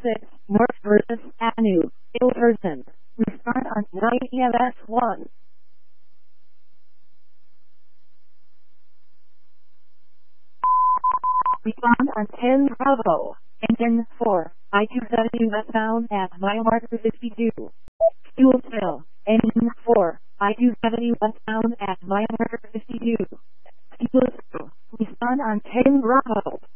6, North versus Anu, Ilverson. Respond on 9 EMS 1. Respond on 10 Bravo. Engine 4, I-270 westbound at mile marker 52. Fuel fill. Engine 4, I-270 westbound at mile marker 52. Fuel fill. Respond on 10 Bravo.